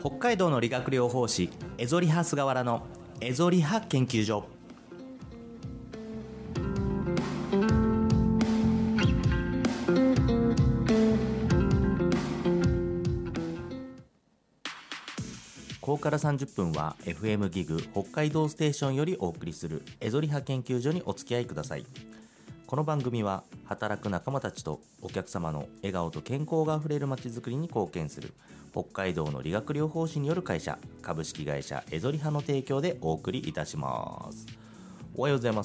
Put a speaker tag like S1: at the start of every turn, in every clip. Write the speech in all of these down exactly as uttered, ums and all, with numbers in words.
S1: 北海道の理学療法士エゾリハ菅原のエゾリハ研究所。ここからさんじゅっぷんは エフエム ギグ北海道ステーションよりお送りするエゾリハ研究所にお付き合いください。この番組は働く仲間たちとお客様の笑顔と健康があふれるまちづくりに貢献する北海道の理学療法士による会社株式会社エゾリハの提供でお送りいたします。おはようございます。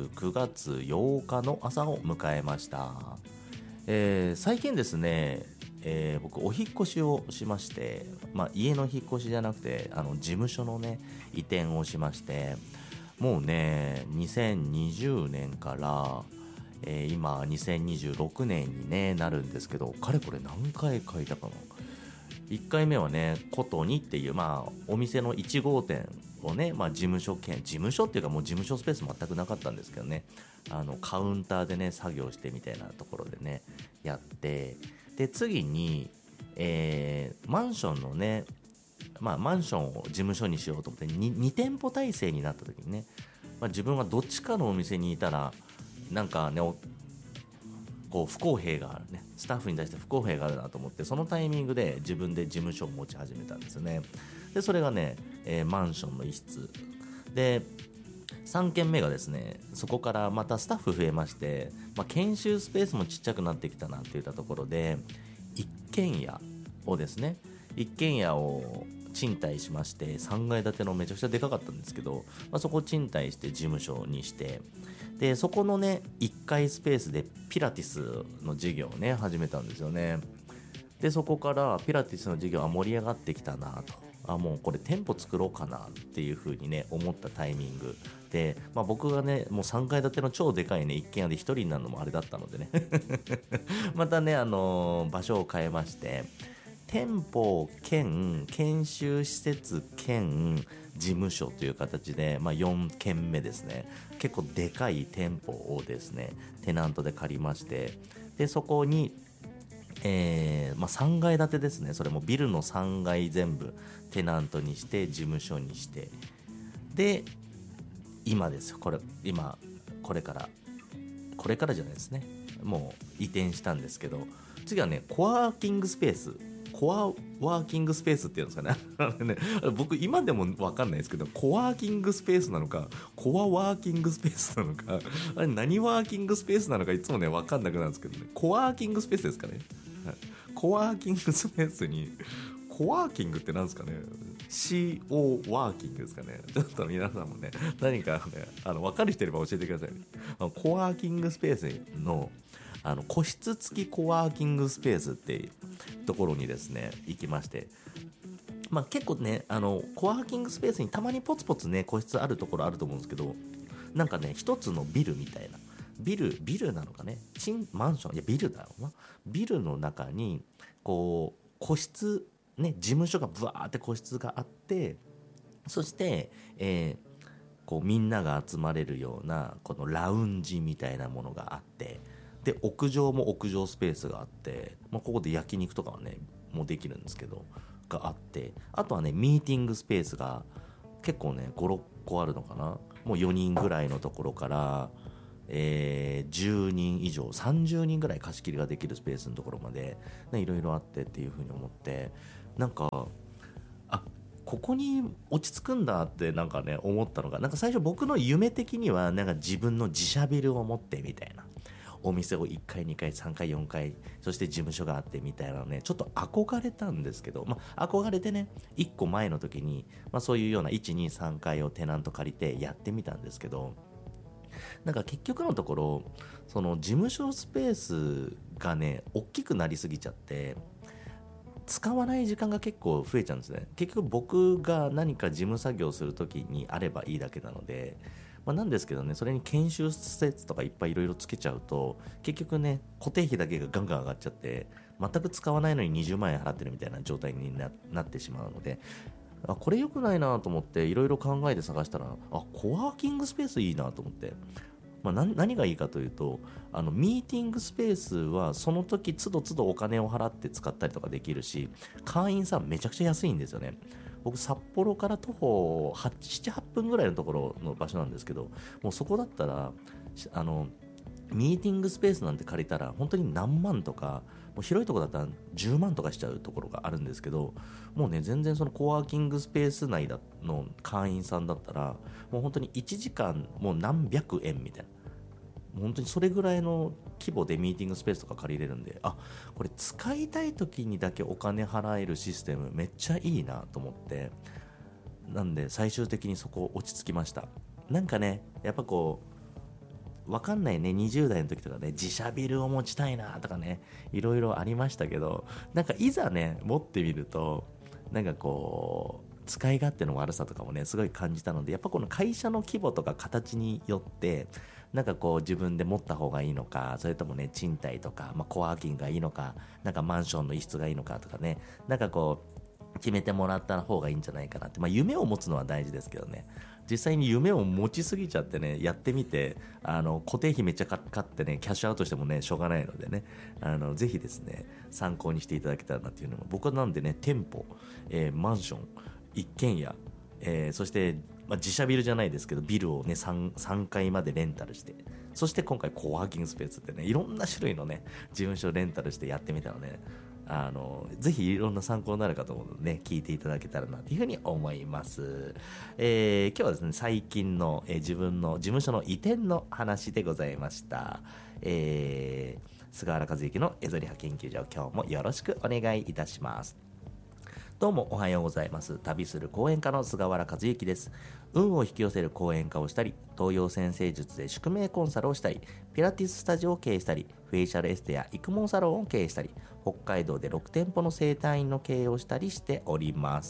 S1: くがつようかの朝を迎えました。えー、最近ですね、えー、僕お引っ越しをしまして、まあ、家の引っ越しじゃなくてあの事務所のね移転をしまして、もうねにせんにじゅうねんからえー、今にせんにじゅうろくねんに、ね、なるんですけど、かれこれ何回書いたかな。いっかいめはねことにっていう、まあ、お店のいち号店をね、まあ、事務所兼事務所っていうかもう事務所スペース全くなかったんですけどね、あのカウンターでね作業してみたいなところでねやって、で次に、えー、マンションのね、まあ、マンションを事務所にしようと思って 2, に店舗体制になった時にね、まあ、自分はどっちかのお店にいたらなんかねこう不公平があるね、スタッフに対して不公平があるなと思って、そのタイミングで自分で事務所を持ち始めたんですよね。でそれがね、えー、マンションの一室で、さんけんめがですね、そこからまたスタッフ増えまして、まあ、研修スペースもちっちゃくなってきたなっていったところで一軒家をですね一軒家を賃貸しまして、さんがい建てのめちゃくちゃでかかったんですけど、まあ、そこを賃貸して事務所にして、でそこのねいっかいスペースでピラティスの授業をね始めたんですよね。でそこからピラティスの授業は盛り上がってきたなと、あもうこれ店舗作ろうかなっていう風にね思ったタイミングで、まあ、僕がねもうさんがい建ての超でかいね一軒家で一人になるのもあれだったのでねまたねあのー、場所を変えまして、店舗兼研修施設兼事務所という形で、まあ、よんけんめですね。結構でかい店舗をですねテナントで借りまして、でそこに、えーまあ、さんがい建てですね。それもビルのさんがい全部テナントにして事務所にして、で今ですよ、これ今これからこれからじゃないですね、もう移転したんですけど、次はねコワーキングスペースコアワーキングスペースっていうんですかねね、僕今でも分かんないですけど、コワーキングスペースなのかコアワーキングスペースなのか、あれ何ワーキングスペースなのかいつもね分かんなくなるんですけどね、コワーキングスペースですかね。コワーキングスペースにコワーキングってなんですかね、 シーオー ワーキングですかね。ちょっと皆さんもね何かねあの分かる人いれば教えてくださいね。コワーキングスペースのあの個室付きコワーキングスペースっていうところにですね行きまして、まあ結構ねあのコワーキングスペースにたまにポツポツね個室あるところあると思うんですけど、なんかね一つのビルみたいなビルビルなのかね、新マンションいやビルだろうな、ビルの中にこう個室ね事務所がブワーって個室があって、そして、えー、こうみんなが集まれるようなこのラウンジみたいなものがあって、で屋上も屋上スペースがあって、まあ、ここで焼肉とかはねもうできるんですけどがあって、あとはねミーティングスペースが結構ねごろっこあるのかな、もうよにんぐらいのところから、えー、じゅうにん以上さんじゅうにんぐらい貸し切りができるスペースのところまで、ね、いろいろあってっていう風に思って、なんかあここに落ち着くんだってなんかね思ったのが、なんか最初僕の夢的にはなんか自分の自社ビルを持ってみたいな、お店をいっかいにかいさんかいよんかいそして事務所があってみたいなのねちょっと憧れたんですけど、まあ憧れてねいっこまえの時に、まあ、そういうようないちにさんかいをテナント借りてやってみたんですけど、なんか結局のところその事務所スペースがね大きくなりすぎちゃって使わない時間が結構増えちゃうんですね。結局僕が何か事務作業するときにあればいいだけなので、まあ、なんですけどね、それに研修施設とかいっぱいいろいろつけちゃうと結局ね固定費だけがガンガン上がっちゃって全く使わないのににじゅうまんえん払ってるみたいな状態に な, なってしまうので、あこれ良くないなと思っていろいろ考えて探したら、あコワーキングスペースいいなと思って、 まあ、何, 何がいいかというと、あのミーティングスペースはその時都度都度お金を払って使ったりとかできるし、会員さんめちゃくちゃ安いんですよね。僕札幌から徒歩なな、はちふんぐらいのところの場所なんですけど、もうそこだったらあのミーティングスペースなんて借りたら本当に何万とか、もう広いところだったらじゅうまんとかしちゃうところがあるんですけど、もうね全然そのコワーキングスペース内の会員さんだったらもう本当にいちじかんもう何百円みたいな、本当にそれぐらいの規模でミーティングスペースとか借りれるんで、あ、これ使いたい時にだけお金払えるシステムめっちゃいいなと思って、なんで最終的にそこ落ち着きました。なんかねやっぱこうわかんないね、にじゅう代の時とかね、自社ビルを持ちたいなとかね、いろいろありましたけど、なんかいざね持ってみると、なんかこう使い勝手の悪さとかもねすごい感じたので、やっぱこの会社の規模とか形によってなんかこう自分で持った方がいいのか、それともね賃貸とか、まあ、コワーキングがいいのか、なんかマンションの一室がいいのかとかね、なんかこう決めてもらった方がいいんじゃないかなって、まあ、夢を持つのは大事ですけどね、実際に夢を持ちすぎちゃってね、やってみてあの固定費めっちゃかかってねキャッシュアウトしてもねしょうがないのでね、あのぜひですね参考にしていただけたらなっていうのも、僕はなんでね店舗、えー、マンション、一軒家、えー、そして、まあ、自社ビルじゃないですけどビルをね 3, さんかいまでレンタルして、そして今回コワーキングスペースってねいろんな種類のね事務所レンタルしてやってみたので、ね、あのぜひいろんな参考になるかと思うのでね、聞いていただけたらなというふうに思います。えー、今日はですね最近の、えー、自分の事務所の移転の話でございました。えー、菅原和之のエゾリハ研究所、今日もよろしくお願いいたします。どうもおはようございます。旅する講演家の菅原和之です。運を引き寄せる講演家をしたり、東洋占星術で宿命コンサルをしたり、ピラティススタジオを経営したり、フェイシャルエステや育毛サロンを経営したり、北海道でろくてんぽの整体院の経営をしたりしております。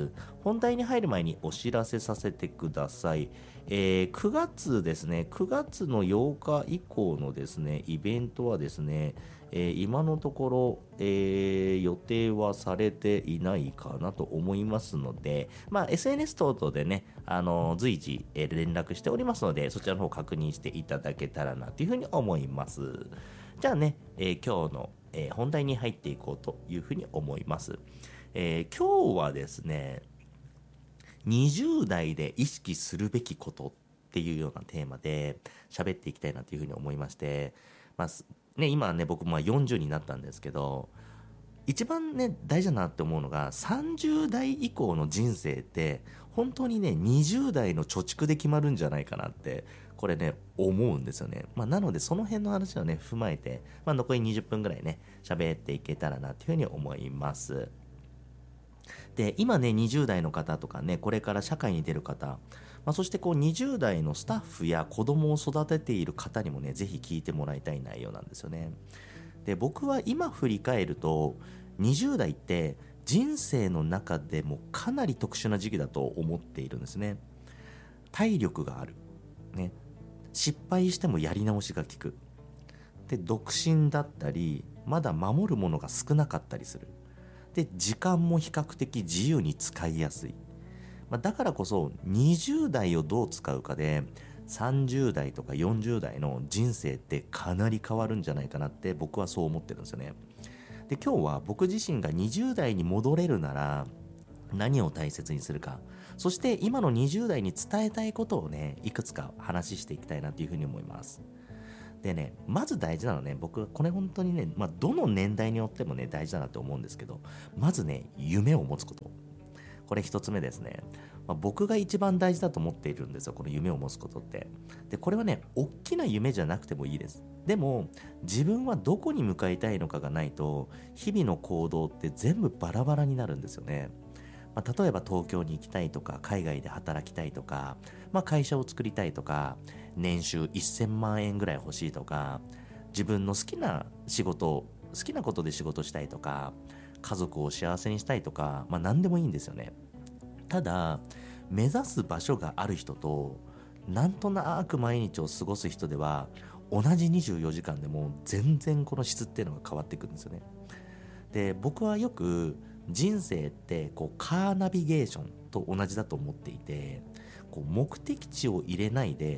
S1: 本題に入る前にお知らせさせてください。えー、くがつですね、くがつのようか以降のですねイベントはですね、えー、今のところ、えー、予定はされていないかなと思いますので、まあ、エスエヌエス 等々でね、あのー、随時、えー、連絡しておりますので、そちらの方確認していただけたらなというふうに思います。じゃあね、えー、今日の、えー、本題に入っていこうというふうに思います。えー、今日はですね、にじゅう代で意識するべきことっていうようなテーマで喋っていきたいなというふうに思いまして、まあね、今はね僕もよんじゅうになったんですけど、一番ね大事だなって思うのが、さんじゅう代以降の人生って本当にねにじゅう代の貯蓄で決まるんじゃないかなってこれね思うんですよね。まあ、なのでその辺の話をね踏まえて、まあ、残りにじゅっぷんぐらいね喋っていけたらなというふうに思います。で今ねにじゅう代の方とかね、これから社会に出る方、まあ、そしてこうにじゅう代のスタッフや子供を育てている方にもねぜひ聞いてもらいたい内容なんですよね。で僕は今振り返るとにじゅう代って人生の中でもかなり特殊な時期だと思っているんですね。体力がある、ね、失敗してもやり直しが効く、で独身だったりまだ守るものが少なかったりする、で時間も比較的自由に使いやすい、まあ、だからこそにじゅう代をどう使うかでさんじゅう代とかよんじゅう代の人生ってかなり変わるんじゃないかなって僕はそう思ってるんですよね。で今日は僕自身がにじゅう代に戻れるなら何を大切にするか、そして今のにじゅう代に伝えたいことをねいくつか話していきたいなというふうに思います。でね、まず大事なのはね、僕これ本当にね、まあ、どの年代によってもね大事だなと思うんですけど、まずね夢を持つこと、これ一つ目ですね。まあ、僕が一番大事だと思っているんですよ、この夢を持つことって。でこれはね大きな夢じゃなくてもいいです。でも自分はどこに向かいたいのかがないと日々の行動って全部バラバラになるんですよね。まあ、例えば東京に行きたいとか海外で働きたいとか、まあ、会社を作りたいとか年収せんまんえんぐらい欲しいとか、自分の好きな仕事好きなことで仕事したいとか、家族を幸せにしたいとか、まあ、何でもいいんですよね。ただ目指す場所がある人となんとなく毎日を過ごす人では同じにじゅうよじかんでも全然この質っていうのが変わってくるんですよね。で僕はよく人生ってこうカーナビゲーションと同じだと思っていて、こう目的地を入れないで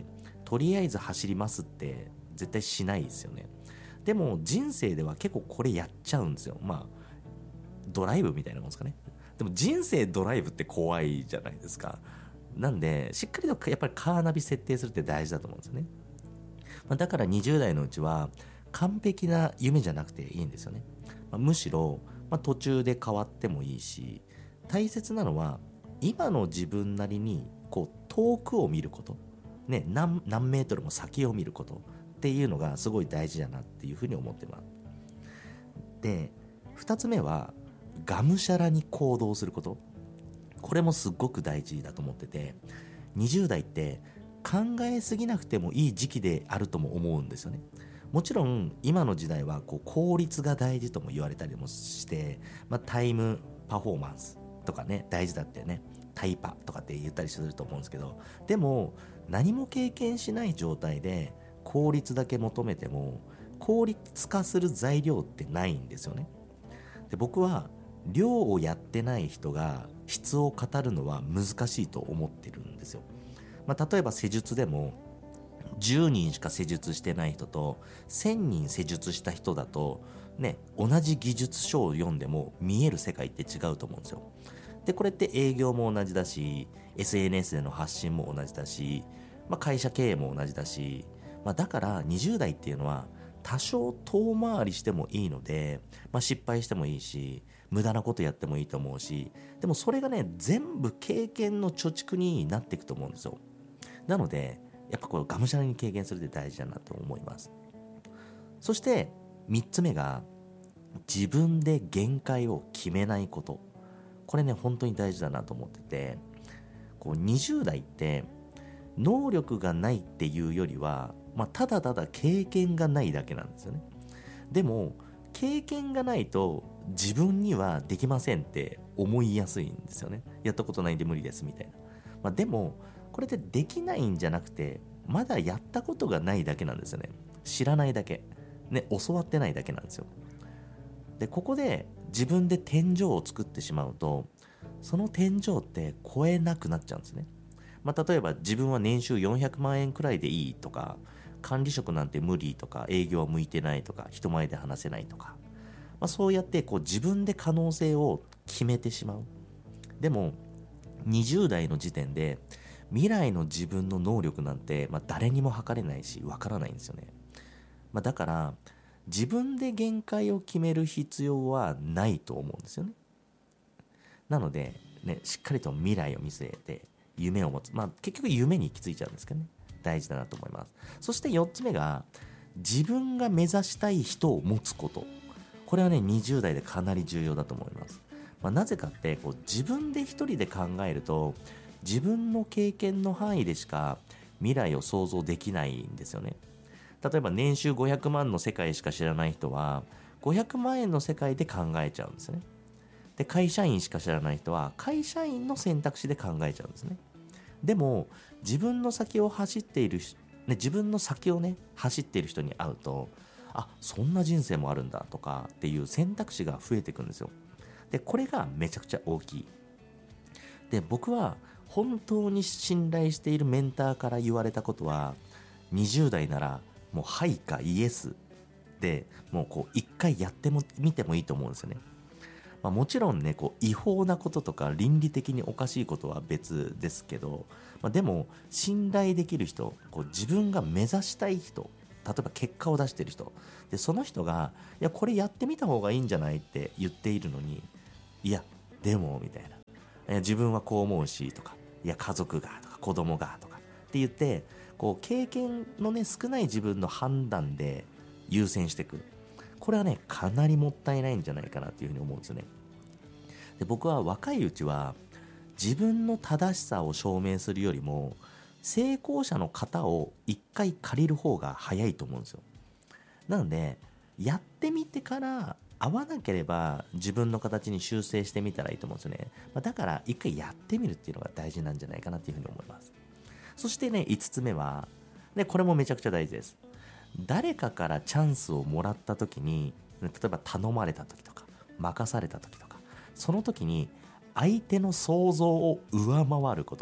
S1: とりあえず走りますって絶対しないですよね。でも人生では結構これやっちゃうんですよ。まあドライブみたいなもんですかね。でも人生ドライブって怖いじゃないですか。なんでしっかりとやっぱりカーナビ設定するって大事だと思うんですよね。まあ、だからにじゅう代のうちは完璧な夢じゃなくていいんですよね。まあ、むしろ、まあ、途中で変わってもいいし、大切なのは今の自分なりにこう遠くを見ること、ね、何, 何メートルも先を見ることっていうのがすごい大事だなっていうふうに思ってます。で、ふたつめはがむしゃらに行動すること。これもすっごく大事だと思ってて、にじゅう代って考えすぎなくてもいい時期であるとも思うんですよね。もちろん今の時代はこう効率が大事とも言われたりもして、まあ、タイムパフォーマンスとかね大事だってね、タイパとかって言ったりすると思うんですけど、でも何も経験しない状態で効率だけ求めても効率化する材料ってないんですよね。で、僕は量をやってない人が質を語るのは難しいと思ってるんですよ。まあ、例えば施術でもじゅうにんしか施術してない人とせんにん施術した人だとね、同じ技術書を読んでも見える世界って違うと思うんですよ。で、これって営業も同じだし、 エスエヌエス での発信も同じだし、まあ、会社経営も同じだし、まあ、だからにじゅう代っていうのは多少遠回りしてもいいので、まあ、失敗してもいいし無駄なことやってもいいと思うし、でもそれがね全部経験の貯蓄になっていくと思うんですよ。なのでやっぱこれがむしゃらに経験するって大事だなと思います。そしてみっつめが自分で限界を決めないこと。これね本当に大事だなと思ってて、こうにじゅう代って能力がないっていうよりは、まあ、ただただ経験がないだけなんですよね。でも経験がないと自分にはできませんって思いやすいんですよね。やったことないんで無理ですみたいな。まあ、でもこれってできないんじゃなくてまだやったことがないだけなんですよね。知らないだけ、ね、教わってないだけなんですよ。で、ここで自分で天井を作ってしまうとその天井って超えなくなっちゃうんですね。まあ、例えば自分は年収よんひゃくまんえんくらいでいいとか、管理職なんて無理とか、営業は向いてないとか、人前で話せないとか、まあ、そうやってこう自分で可能性を決めてしまう。でもにじゅう代の時点で未来の自分の能力なんて、まあ、誰にも測れないしわからないんですよね。まあ、だから自分で限界を決める必要はないと思うんですよね。なので、ね、しっかりと未来を見据えて夢を持つ、まあ、結局夢に行き着いちゃうんですけどね、大事だなと思います。そしてよっつめが自分が目指したい人を持つこと。これはねにじゅう代でかなり重要だと思います。まあ、なぜかってこう自分で一人で考えると自分の経験の範囲でしか未来を想像できないんですよね。例えば年収ごひゃくまんの世界しか知らない人はごひゃくまんえんの世界で考えちゃうんですよね。で、会社員しか知らない人は会社員の選択肢で考えちゃうんですね。でも自分の先を走っている、ね、自分の先をね走っている人に会うと、あ、そんな人生もあるんだとかっていう選択肢が増えていくんですよ。で、これがめちゃくちゃ大きい。で、僕は本当に信頼しているメンターから言われたことは、にじゅう代ならもうはいかイエスでもうこう一回やってもみてもいいと思うんですよね。まあ、もちろんねこう違法なこととか倫理的におかしいことは別ですけど、まあ、でも信頼できる人、こう自分が目指したい人、例えば結果を出している人で、その人がいやこれやってみた方がいいんじゃないって言っているのに、いやでもみたいな、いや自分はこう思うしとか、いや家族がとか子供がとかって言って、こう経験のね少ない自分の判断で優先していく。これはねかなりもったいないんじゃないかなっていうふうに思うんですよね。で、僕は若いうちは自分の正しさを証明するよりも成功者の型を一回借りる方が早いと思うんですよ。なのでやってみてから合わなければ自分の形に修正してみたらいいと思うんですよね。まあ、だから一回やってみるっていうのが大事なんじゃないかなっていうふうに思います。そしてねいつつめは、でこれもめちゃくちゃ大事です。誰かからチャンスをもらった時に、例えば頼まれた時とか任された時とか、その時に相手の想像を上回ること。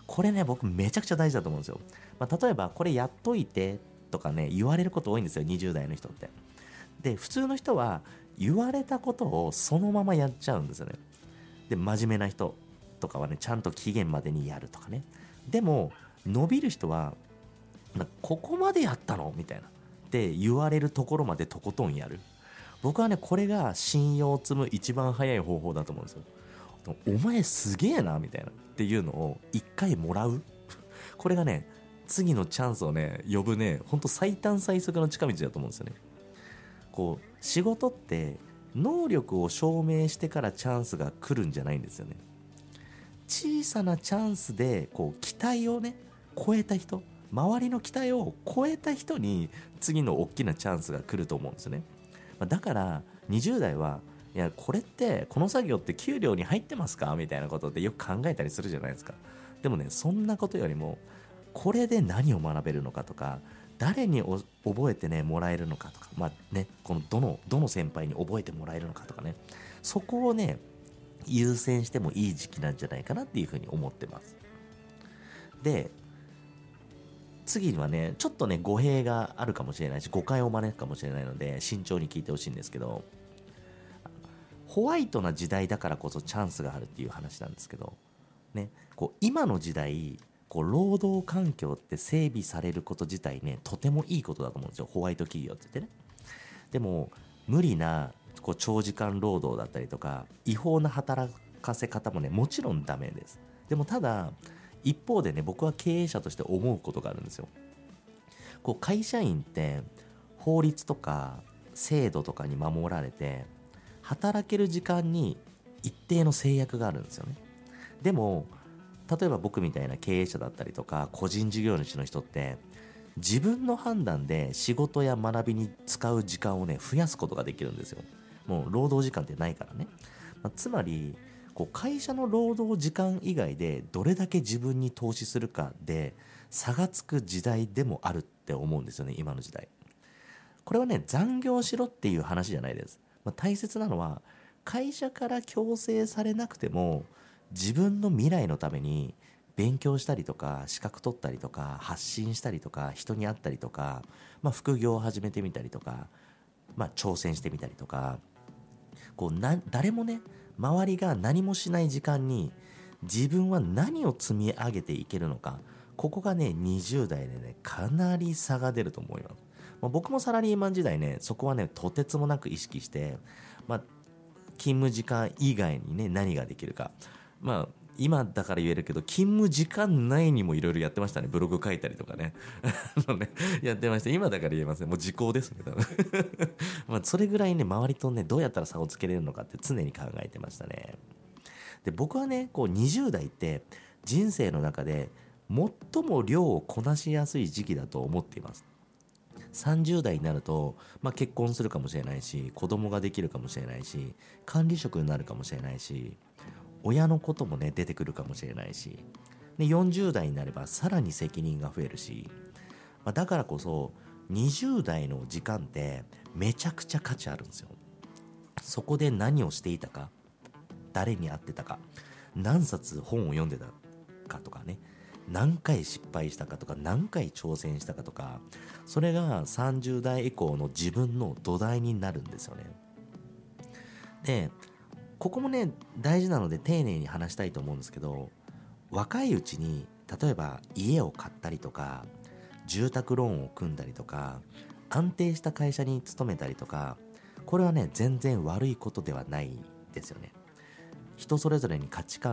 S1: これね僕めちゃくちゃ大事だと思うんですよ。まあ、例えばこれやっといてとかね言われること多いんですよ、にじゅう代の人って。で普通の人は言われたことをそのままやっちゃうんですよね。で真面目な人とかはねちゃんと期限までにやるとかね。でも伸びる人はここまでやったのみたいなって言われるところまでとことんやる。僕はねこれが信用を積む一番早い方法だと思うんですよ。お前すげえなみたいなっていうのを一回もらうこれがね次のチャンスをね呼ぶねほんと最短最速の近道だと思うんですよね。こう仕事って能力を証明してからチャンスが来るんじゃないんですよね。小さなチャンスでこう期待をね超えた人、周りの期待を超えた人に次の大きなチャンスが来ると思うんですよね。だからにじゅう代はいやこれってこの作業って給料に入ってますかみたいなことってよく考えたりするじゃないですか。でもねそんなことよりもこれで何を学べるのかとか誰にお覚えてねもらえるのかとか、まあねこのどのどの先輩に覚えてもらえるのかとかね、そこをね優先してもいい時期なんじゃないかなっていうふうに思ってます。で次にはねちょっとね語弊があるかもしれないし誤解を招くかもしれないので慎重に聞いてほしいんですけど、ホワイトな時代だからこそチャンスがあるっていう話なんですけどね、こう今の時代こう労働環境って整備されること自体ねとてもいいことだと思うんですよ、ホワイト企業って言ってね。でも無理なこう長時間労働だったりとか違法な働かせ方もねもちろんダメです。でもただ一方でね僕は経営者として思うことがあるんですよ。こう会社員って法律とか制度とかに守られて働ける時間に一定の制約があるんですよね。でも例えば僕みたいな経営者だったりとか個人事業主の人って自分の判断で仕事や学びに使う時間をね増やすことができるんですよ。もう労働時間ってないからね、まあ、つまりこう会社の労働時間以外でどれだけ自分に投資するかで差がつく時代でもあるって思うんですよね、今の時代。これはね残業しろっていう話じゃないです、まあ、大切なのは会社から強制されなくても自分の未来のために勉強したりとか資格取ったりとか発信したりとか人に会ったりとか、まあ、副業を始めてみたりとか、まあ、挑戦してみたりとか、こうな誰もね周りが何もしない時間に自分は何を積み上げていけるのか、ここがねにじゅう代でねかなり差が出ると思います。まあ、僕もサラリーマン時代ねそこはねとてつもなく意識して、まあ、勤務時間以外にね何ができるか、まあ今だから言えるけど勤務時間内にもいろいろやってましたね。ブログ書いたりとかねあのねやってました。今だから言えますね、もう時効ですね多分まあそれぐらいね周りとねどうやったら差をつけれるのかって常に考えてましたね。で僕はねこうにじゅう代って人生の中で最も量をこなしやすい時期だと思っています。さんじゅう代になると、まあ、結婚するかもしれないし子供ができるかもしれないし管理職になるかもしれないし親のこともね出てくるかもしれないしでよんじゅう代になればさらに責任が増えるし、まあ、だからこそにじゅう代の時間ってめちゃくちゃ価値あるんですよ。そこで何をしていたか、誰に会ってたか、何冊本を読んでたかとかね、何回失敗したかとか何回挑戦したかとか、それがさんじゅう代以降の自分の土台になるんですよね。でここもね大事なので丁寧に話したいと思うんですけど、若いうちに例えば家を買ったりとか住宅ローンを組んだりとか安定した会社に勤めたりとか、これはね全然悪いことではないですよね。人それぞれに価値観